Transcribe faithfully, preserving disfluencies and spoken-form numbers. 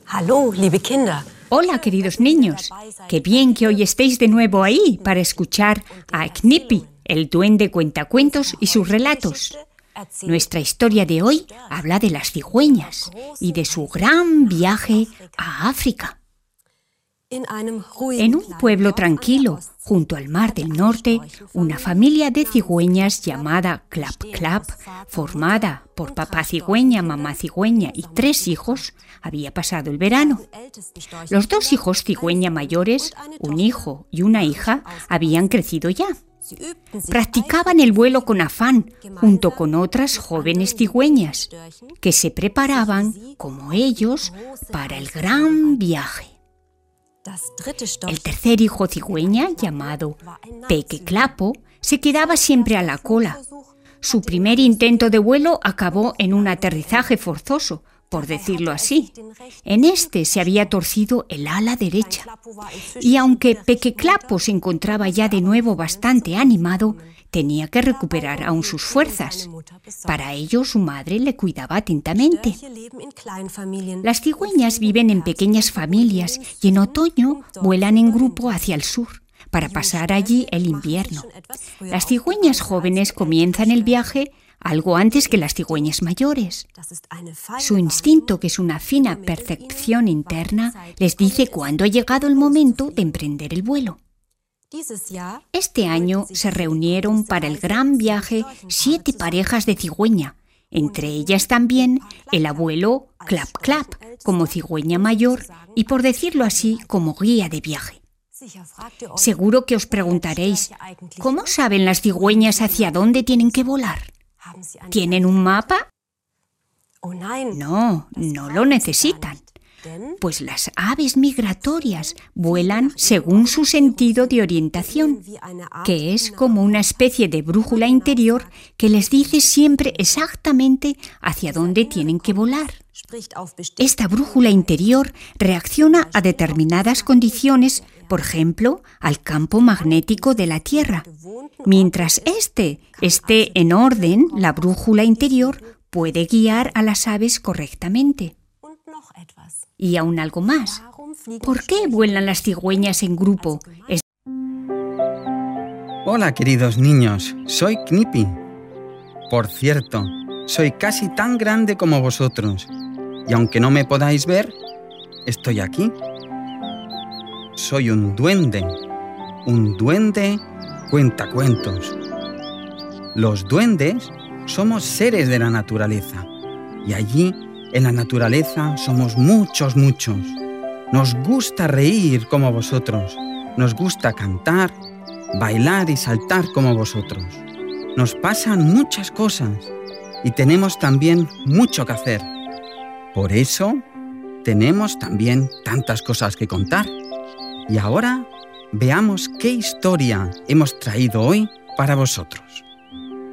Hallo, liebe Kinder. Hola, queridos niños. Qué bien que hoy estéis de nuevo ahí para escuchar a Knipi, el duende cuentacuentos y sus relatos. Nuestra historia de hoy habla de las cigüeñas y de su gran viaje a África. En un pueblo tranquilo, junto al mar del norte, una familia de cigüeñas llamada Clap Clap, formada por papá cigüeña, mamá cigüeña y tres hijos, había pasado el verano. Los dos hijos cigüeña mayores, un hijo y una hija, habían crecido ya. Practicaban el vuelo con afán, junto con otras jóvenes cigüeñas, que se preparaban, como ellos, para el gran viaje. El tercer hijo cigüeña, llamado Peque Clapo, se quedaba siempre a la cola. Su primer intento de vuelo acabó en un aterrizaje forzoso, por decirlo así. En este se había torcido el ala derecha. Y aunque Peque Clapo se encontraba ya de nuevo bastante animado, tenía que recuperar aún sus fuerzas. Para ello, su madre le cuidaba atentamente. Las cigüeñas viven en pequeñas familias y en otoño vuelan en grupo hacia el sur, para pasar allí el invierno. Las cigüeñas jóvenes comienzan el viaje algo antes que las cigüeñas mayores. Su instinto, que es una fina percepción interna, les dice cuándo ha llegado el momento de emprender el vuelo. Este año se reunieron para el gran viaje siete parejas de cigüeña, entre ellas también el abuelo Clap Clap, como cigüeña mayor y, por decirlo así, como guía de viaje. Seguro que os preguntaréis, ¿cómo saben las cigüeñas hacia dónde tienen que volar? ¿Tienen un mapa? No, no lo necesitan. Pues las aves migratorias vuelan según su sentido de orientación, que es como una especie de brújula interior que les dice siempre exactamente hacia dónde tienen que volar. Esta brújula interior reacciona a determinadas condiciones, por ejemplo, al campo magnético de la Tierra. Mientras éste esté en orden, la brújula interior puede guiar a las aves correctamente. Y aún algo más. ¿Por qué vuelan las cigüeñas en grupo? Es... Hola, queridos niños. Soy Knipi. Por cierto, soy casi tan grande como vosotros. Y aunque no me podáis ver, estoy aquí. Soy un duende. Un duende cuentacuentos. Los duendes somos seres de la naturaleza. Y allí, en la naturaleza, somos muchos, muchos. Nos gusta reír como vosotros. Nos gusta cantar, bailar y saltar como vosotros. Nos pasan muchas cosas y tenemos también mucho que hacer. Por eso, tenemos también tantas cosas que contar. Y ahora, veamos qué historia hemos traído hoy para vosotros.